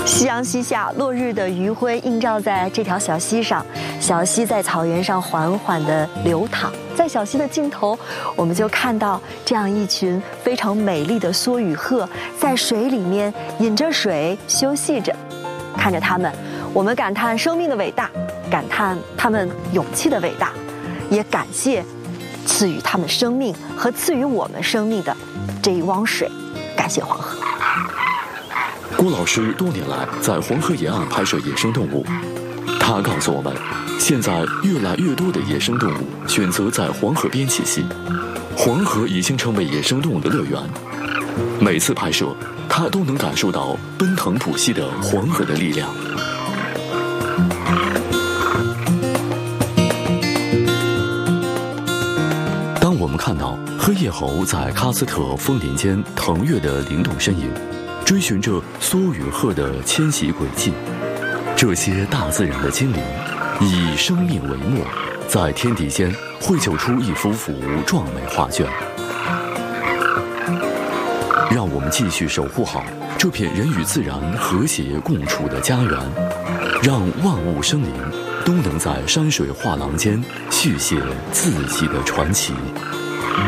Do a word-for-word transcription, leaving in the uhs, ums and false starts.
夕阳西下，落日的余晖映照在这条小溪上，小溪在草原上缓缓地流淌。在小溪的尽头，我们就看到这样一群非常美丽的梭羽鹤，在水里面饮着水休息着。看着它们，我们感叹生命的伟大，感叹它们勇气的伟大，也感谢赐予它们生命和赐予我们生命的这一汪水，感谢黄河。 郭老师多年来在黄河沿岸拍摄野生动物，他告诉我们，现在越来越多的野生动物选择在黄河边栖息，黄河已经成为野生动物的乐园。每次拍摄，他都能感受到奔腾不息的黄河的力量。当我们看到黑叶猴在喀斯特枫林间腾跃的灵动身影，追寻着梭羽鹤的迁徙轨迹，这些大自然的精灵以生命为墨，在天地间绘就出一幅幅壮美画卷。让我们继续守护好这片人与自然和谐共处的家园，让万物生灵都能在山水画廊间续写自己的传奇。